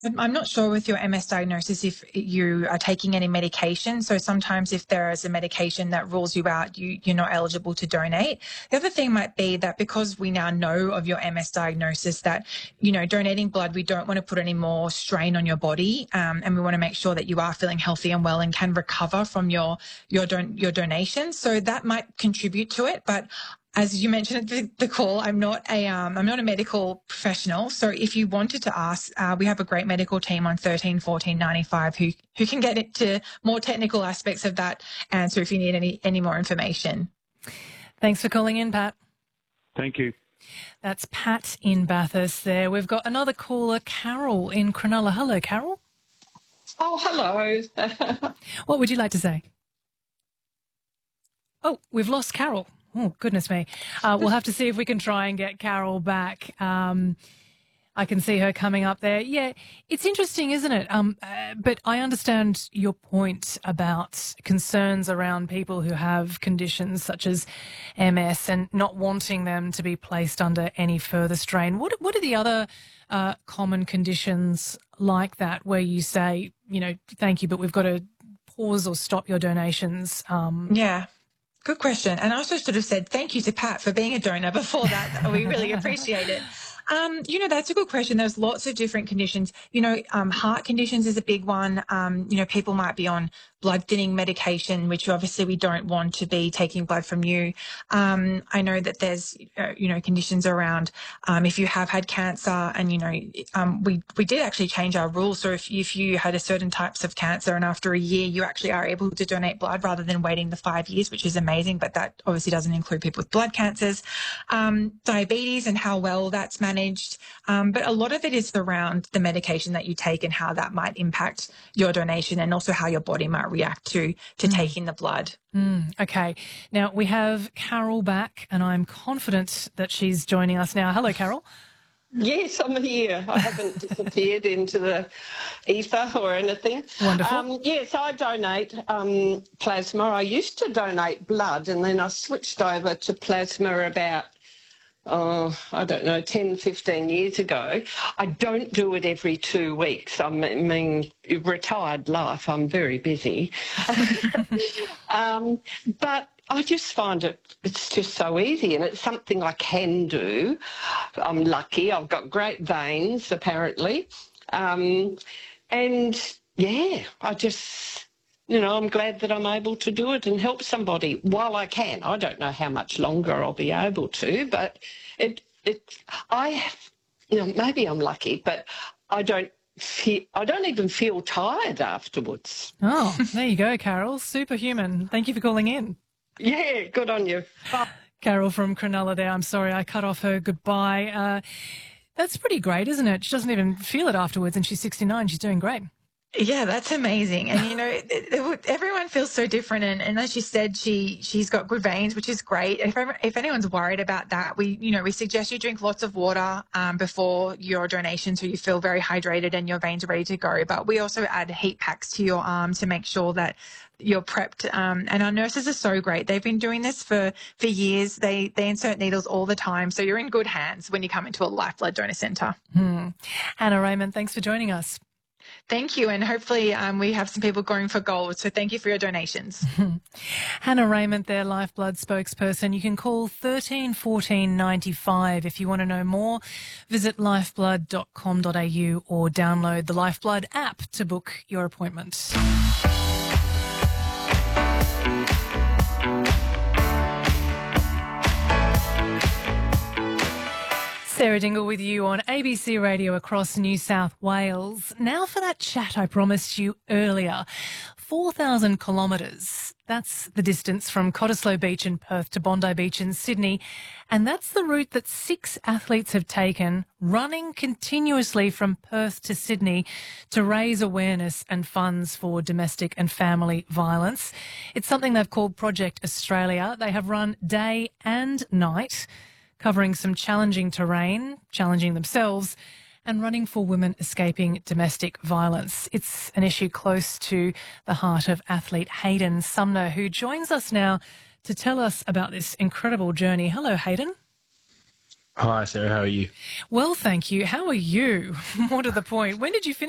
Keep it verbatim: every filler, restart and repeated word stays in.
I'm I'm not sure with your M S diagnosis if you are taking any medication. So sometimes if there is a medication that rules you out, you, you're not eligible to donate. The other thing might be that because we now know of your M S diagnosis that, you know, donating blood, we don't want to put any more strain on your body. Um, and we want to make sure that you are feeling healthy and well and can recover from your, your, don- your donation. So that might contribute to it. But as you mentioned at the, the call, I'm not a um, I'm not a medical professional. So if you wanted to ask, uh, we have a great medical team on thirteen fourteen ninety-five who who can get into more technical aspects of that answer if you need any any more information. Thanks for calling in, Pat. Thank you. That's Pat in Bathurst there. We've got another caller, Carol in Cronulla. Hello, Carol. Oh, hello. What would you like to say? Oh, we've lost Carol. Oh, goodness me. Uh, we'll have to see if we can try and get Carol back. Um, I can see her coming up there. Yeah, it's interesting, isn't it? Um, uh, but I understand your point about concerns around people who have conditions such as M S and not wanting them to be placed under any further strain. What, what are the other uh, common conditions like that where you say, you know, thank you, but we've got to pause or stop your donations? Um, yeah. Good question. And I also should have said thank you to Pat for being a donor before that. We really appreciate it. Um, you know, that's a good question. There's lots of different conditions. You know, um, heart conditions is a big one. Um, you know, people might be on blood thinning medication, which obviously we don't want to be taking blood from you. Um, I know that there's, uh, you know, conditions around um, if you have had cancer and, you know, um, we, we did actually change our rules. So if, if you had a certain types of cancer and after a year, you actually are able to donate blood rather than waiting the five years, which is amazing. But that obviously doesn't include people with blood cancers, um, diabetes and how well that's managed. Um, but a lot of it is around the medication that you take and how that might impact your donation and also how your body might react to to mm. taking the blood. Mm, okay. Now, we have Carol back and I'm confident that she's joining us now. Hello, Carol. Yes, I'm here. I haven't disappeared into the ether or anything. Wonderful. Um, yes, I donate um, plasma. I used to donate blood and then I switched over to plasma about oh, I don't know, ten, fifteen years ago. I don't do it every two weeks. I mean, retired life, I'm very busy. um, but I just find it, it's just so easy and it's something I can do. I'm lucky. I've got great veins, apparently. Um, and, yeah, I just... You know, I'm glad that I'm able to do it and help somebody while I can. I don't know how much longer I'll be able to, but it, it, I, you know, maybe I'm lucky, but I don't feel, I don't even feel tired afterwards. Oh, there you go, Carol. Superhuman. Thank you for calling in. Yeah, good on you. Bye. Carol from Cronulla there. I'm sorry I cut off her goodbye. Uh, that's pretty great, isn't it? She doesn't even feel it afterwards and she's sixty-nine. She's doing great. Yeah, that's amazing. And, you know, it, it, everyone feels so different. And, and as you said, she, she's got good veins, which is great. If, if anyone's worried about that, we, you know, we suggest you drink lots of water um, before your donation so you feel very hydrated and your veins are ready to go. But we also add heat packs to your arm to make sure that you're prepped. Um, and our nurses are so great. They've been doing this for, for years. They, they insert needles all the time. So you're in good hands when you come into a Life Blood Donor Centre. Hmm. Hannah Raymond, thanks for joining us. Thank you. And hopefully um, we have some people going for gold. So thank you for your donations. Hannah Raymond, their Lifeblood spokesperson. You can call thirteen fourteen ninety-five if you want to know more. Visit lifeblood dot com dot a u or download the Lifeblood app to book your appointment. Sarah Dingle with you on A B C Radio across New South Wales. Now for that chat I promised you earlier. four thousand kilometres. That's the distance from Cottesloe Beach in Perth to Bondi Beach in Sydney. And that's the route that six athletes have taken, running continuously from Perth to Sydney to raise awareness and funds for domestic and family violence. It's something they've called Project Australia. They have run day and night, covering some challenging terrain, challenging themselves, and running for women escaping domestic violence. It's an issue close to the heart of athlete Hayden Sumner, who joins us now to tell us about this incredible journey. Hello, Hayden. Hi, Sarah. How are you? Well, thank you. How are you? More to the point, when did you finish?